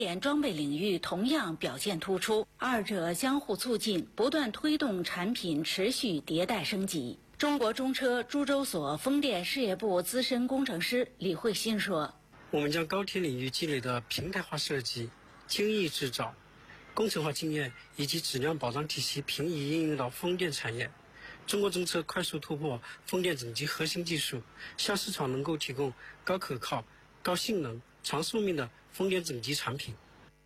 装备领域同样表现突出，二者相互促进，不断推动产品持续迭代升级。中国中车株洲所风电事业部资深工程师李慧欣说：“ 我们将高铁领域积累的平台化设计、精益制造、工程化经验以及质量保障体系平移应用到风电产业。中国中车快速突破风电整机核心技术，向市场能够提供高可靠、高性能、长寿命的风电整机产品。”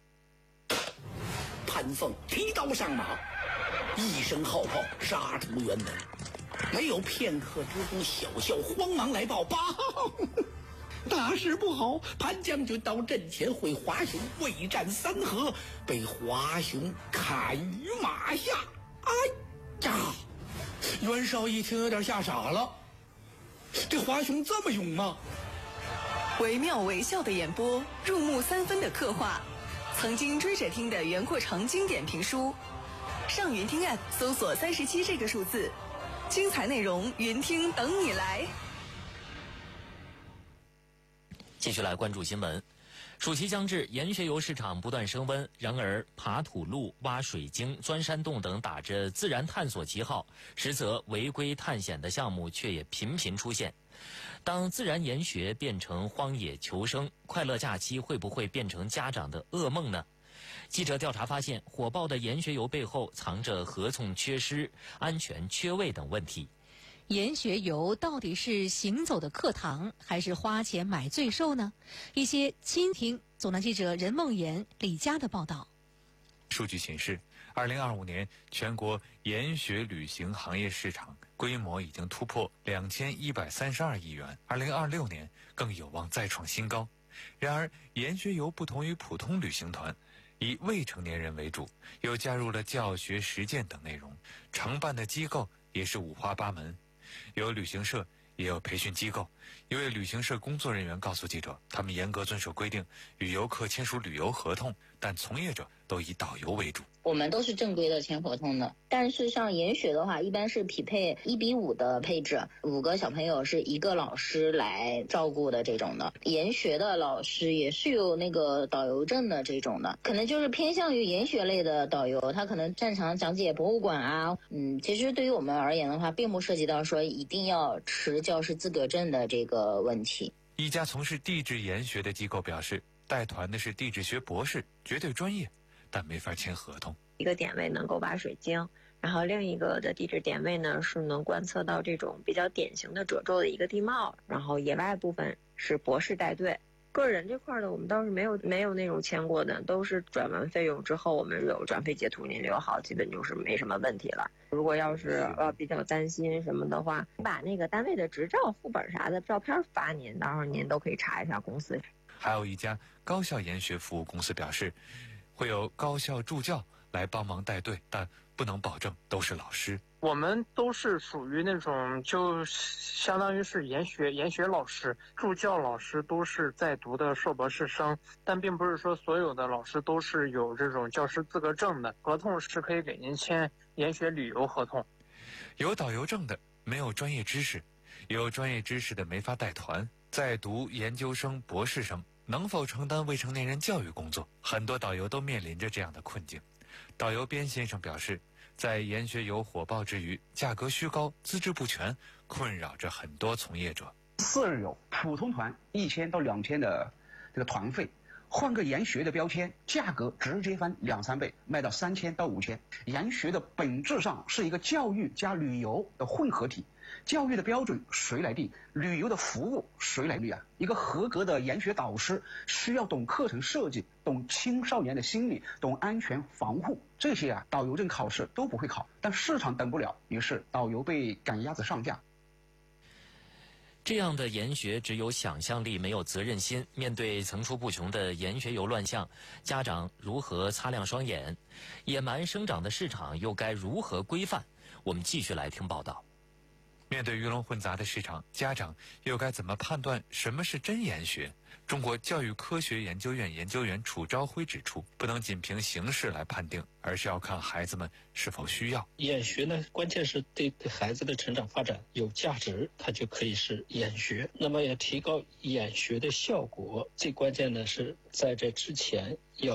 潘凤提刀上马，一声号炮杀出辕门，没有片刻之中，小校慌忙来报：“报，大事不好！潘将军到阵前会华雄未战3合，被华雄砍于马下。”哎呀！袁绍一听有点吓傻了，这华雄这么勇吗？ 惟妙惟肖的演播，入木3分的刻画，曾经追着听的袁阔成经典评书。上云听 App 搜索37这个数字，精彩内容云听等你来。 继续来关注新闻。暑期将至，盐学油市场不断升温。然而，爬土路、挖水晶、钻山洞等打着自然探索旗号，实则违规探险的项目却也频频出现。当自然研学变成荒野求生，快乐假期会不会变成家长的噩梦呢？记者调查发现，火爆的盐学油背后藏着合同缺失、安全缺位等问题。 盐学油到底是行走的课堂，还是花钱买罪受呢？一些倾听。总台记者任梦妍、李佳的报道。 数据显示，2025年全国研学旅行行业市场规模已经突破2132亿元，2026年更有望再创新高。然而，研学游不同于普通旅行团，以未成年人为主，又加入了教学实践等内容，承办的机构也是五花八门。有旅行社，也有培训机构。一位旅行社工作人员告诉记者，他们严格遵守规定，与游客签署旅游合同，但从业者都以导游为主。 我们都是正规的签合同的，但是像研学的话，一般是匹配1:5的配置，5个小朋友是1个老师来照顾的这种的。研学的老师也是有那个导游证的这种的，可能就是偏向于研学类的导游，他可能擅长讲解博物馆啊。其实对于我们而言的话，并不涉及到说一定要持教师资格证的这个问题。 一家从事地质研学的机构表示，带团的是地质学博士，绝对专业，但没法签合同。 一个点位能够挖水晶，然后另一个的地质点位呢是能观测到这种比较典型的褶皱的一个地貌，然后野外部分是博士带队。个人这块的我们倒是没有那种签过的，都是转完费用之后我们有转费截图您留好，基本就是没什么问题了。如果要是比较担心什么的话，把那个单位的执照副本啥的照片发您，到时候您都可以查一下公司。 还有一家高校研学服务公司表示，会有高校助教来帮忙带队，但不能保证都是老师。 我们都是属于那种就相当于是研学老师，助教老师都是在读的硕博士生，但并不是说所有的老师都是有这种教师资格证的。合同是可以给您签研学旅游合同。 有导游证的没有专业知识，有专业知识的没法带团，在读研究生、博士生能否承担未成年人教育工作？很多导游都面临着这样的困境。导游边先生表示，在研学游火爆之余，价格虚高、资质不全，困扰着很多从业者。 4日游普通团1000到2000的这个团费，换个研学的标签，价格直接翻2-3倍，卖到3000到5000。研学的本质上是一个教育加旅游的混合体，教育的标准谁来定？旅游的服务谁来立啊？一个合格的研学导师需要懂课程设计，懂青少年的心理，懂安全防护，这些导游证考试都不会考，但市场等不了，于是导游被赶鸭子上架。 这样的研学只有想象力，没有责任心。面对层出不穷的研学游乱象，家长如何擦亮双眼？野蛮生长的市场又该如何规范？我们继续来听报道。 面对鱼龙混杂的市场，家长又该怎么判断什么是真研学？ 中国教育科学研究院研究员楚朝晖指出，不能仅凭形式来判定，而是要看孩子们是否需要。 眼学呢，关键是对孩子的成长发展有价值，它就可以是眼学。那么要提高眼学的效果，最关键的是在这之前